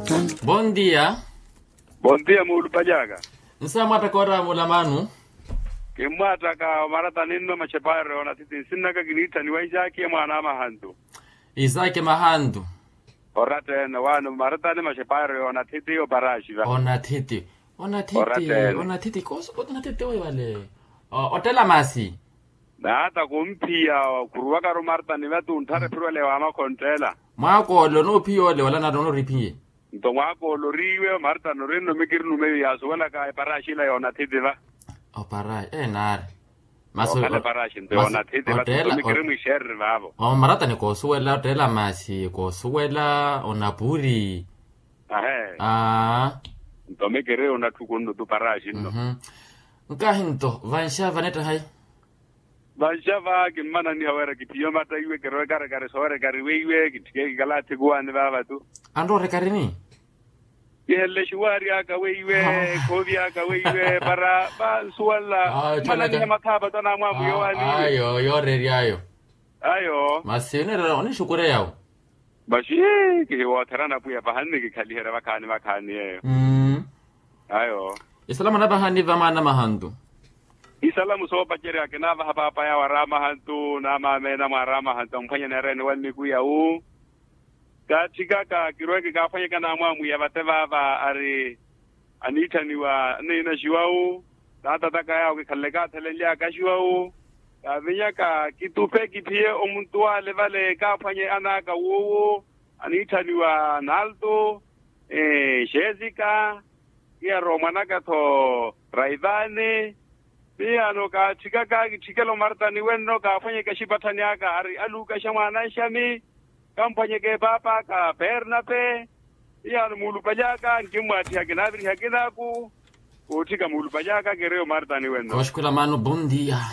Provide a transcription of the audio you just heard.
Bom dia. Bom dia Mulpajaga. Nsamata kora mulamanu. Kimata ka marata ninno machepare ona titi sinaka ginita ni waijaki mwana mahandu. Isake mahandu. Orate na wanu marata ni machepare ona titi o barashi va. Ona titi koso ona titi we vale. Otela masi. Na hata kumpia kuruwaka ro marata ni watu untare pirwele wa makontela. Mwako lo no piole wala na no ripie. Ntongwako lo riwe marata no reno mikirinu me yaso wala ka barashi la ona titi va. Oparai, nare. Maso kale barashi ndo ona titi va to mikirinu share vavo. Marata ni kosuela otela masi, kosuela ona puri. Ndo mikire ona tukundu tu barashi ndo. Nkahinto vansha vaneta hai. Vansha kimana ni hawera kitiyo mata iwe kero gara sore gari weiwe kitike galati guani baba tu. Ando rekarini. Yelle shuwari aka weiwe kovi aka weiwe para ba suwala mana ni makaba tona mwabu yoani. Ayo yoreri ayo. Masinera oni shukure yao. Bashi ki watarana puya bahanni ki kalihera makani ayo. Islamu na bahani vamana mahandu. Isalamu so pachere akinava hapa ya warama hantu na mame na marama hantu mfanya na rene wani kuya katika ka kirweke kafanya kana mwamu ya bateva ari anita niwa nina shiwao tata taka yao kikaleka telelia kashiwao kavinya ka kitupe kipie omuntua levale kafanya anaka wowo anita niwa nalto Jessica ya romanaka to raidane pia no ka chikelo martani wenno ka fanye kashibatani aka ari aluka shamana shami kampanye ke papa ka pernape ya Mulpajaga ngimwati hakinabiri hakinaku utika Mulpajaga gereo martani wenno. Koshkula manu bom dia.